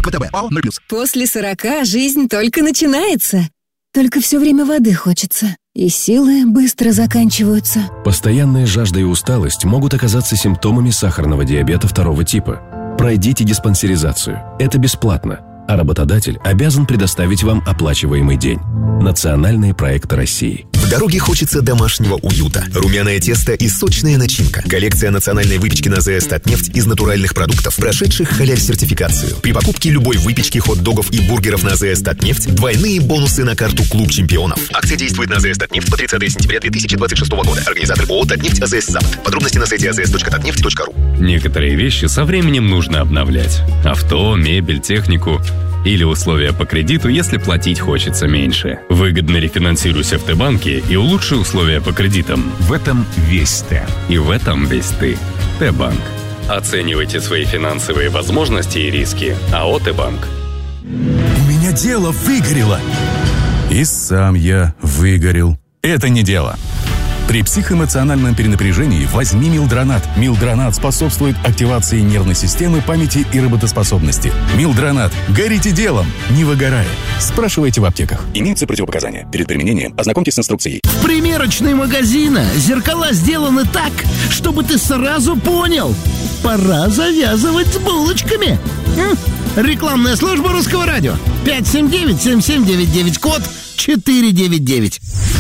ВТБ. ПАО 0+. После 40 жизнь только начинается. Только все время воды хочется. И силы быстро заканчиваются. Постоянная жажда и усталость могут оказаться симптомами сахарного диабета 2 типа. Пройдите диспансеризацию. Это бесплатно. А работодатель обязан предоставить вам оплачиваемый день. Национальные проекты России. В дороге хочется домашнего уюта. Румяное тесто и сочная начинка. Коллекция национальной выпечки на ЗС «Татнефть» из натуральных продуктов, прошедших халяль-сертификацию. При покупке любой выпечки, хот-догов и бургеров на ЗС «Татнефть» двойные бонусы на карту «Клуб чемпионов». Акция действует на ЗС «Татнефть» по 30 сентября 2026 года. Организатор ООО «Татнефть» АЗС «Запад». Подробности на сайте azs.tatneft.ru. Некоторые вещи со временем нужно обновлять. Авто, мебель, технику. Или условия по кредиту, если платить хочется меньше. Выгодно рефинансируйся в Т-банке и улучши условия по кредитам. В этом весь Т. И в этом весь ты. Т-банк. Оценивайте свои финансовые возможности и риски. АО «Т-банк». У меня дело выгорело. И сам я выгорел. Это не дело. При психоэмоциональном перенапряжении возьми Милдронат. Милдронат способствует активации нервной системы, памяти и работоспособности. Милдронат. Горите делом, не выгорая. Спрашивайте в аптеках. Имеются противопоказания. Перед применением ознакомьтесь с инструкцией. В примерочной магазина зеркала сделаны так, чтобы ты сразу понял. Пора завязывать с булочками. Рекламная служба Русского радио. 579-7799, код 499.